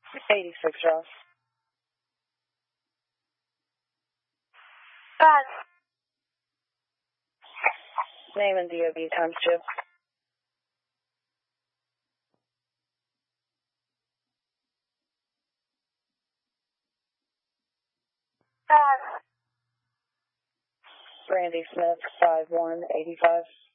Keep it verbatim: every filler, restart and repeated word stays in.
eighty-six Ross. Five. Name and D O B times two. Five. Randy Smith, five one eighty-five.